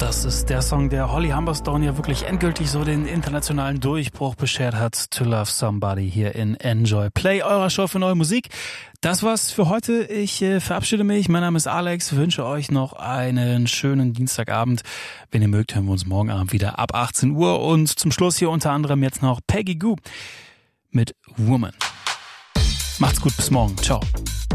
Das ist der Song, der Holly Humberstone ja wirklich endgültig so den internationalen Durchbruch beschert hat. To Love Somebody hier in Enjoy Play, eurer Show für neue Musik. Das war's für heute. Ich verabschiede mich. Mein Name ist Alex. Wünsche euch noch einen schönen Dienstagabend. Wenn ihr mögt, hören wir uns morgen Abend wieder ab 18 Uhr. Und zum Schluss hier unter anderem jetzt noch Peggy Gou mit Woman. Macht's gut, bis morgen. Ciao.